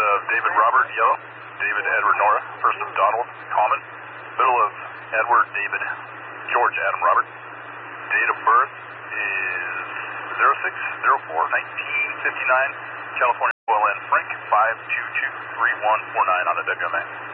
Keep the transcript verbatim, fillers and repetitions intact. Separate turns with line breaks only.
of David Robert, yellow. David Edward Nora, first of Donald, common. Middle of Edward David George Adam Robert. Date of birth is zero six zero four nineteen fifty-nine, California, O L N Frank, five two two three one four nine on the W M A.